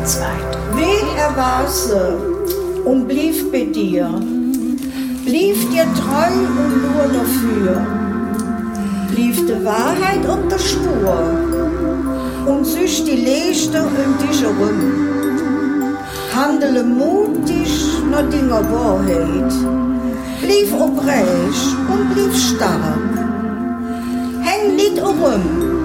Wie er war sie und blieb bei dir, blieb dir treu und nur dafür, blieb die Wahrheit auf der Spur und süß die Lichter um dich herum. Handele mutig nach deiner Wahrheit, blieb oprecht und blieb stark. Häng nicht herum